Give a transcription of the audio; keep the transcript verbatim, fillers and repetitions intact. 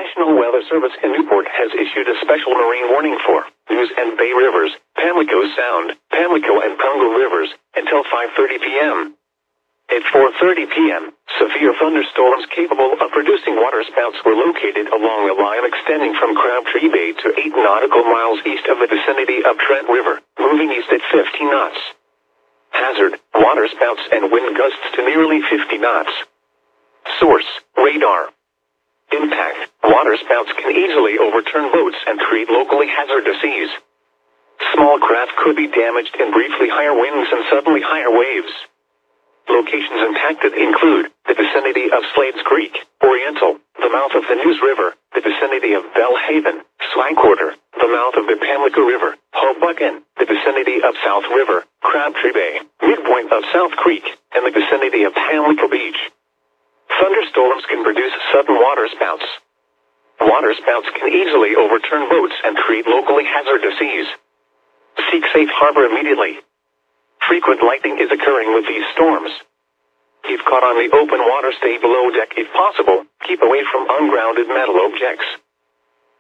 National Weather Service in Newport has issued a special marine warning for News and Bay Rivers, Pamlico Sound, Pamlico and Pungo Rivers until five thirty p.m. At four thirty p.m., severe thunderstorms capable of producing waterspouts were located along a line extending from Crabtree Bay to eight nautical miles east of the vicinity of Trent River, moving east at fifty knots. Hazard, waterspouts and wind gusts to nearly fifty knots. Source, radar. Impact, waterspouts can easily overturn boats and create locally hazardous seas. Small craft could be damaged in briefly higher winds and suddenly higher waves. Locations impacted include the vicinity of Slades Creek, Oriental, the mouth of the News River, the vicinity of Bellhaven, Swinequarter, the mouth of the Pamlico River, Hoboken, the vicinity of South River, Crabtree Bay, midpoint of South Creek, and the vicinity of Pamlico Beach. Thunderstorms can produce sudden waterspouts. Waterspouts can easily overturn boats and create locally hazardous seas. Seek safe harbor immediately. Frequent lightning is occurring with these storms. If caught on the open water, stay below deck if possible. Keep away from ungrounded metal objects.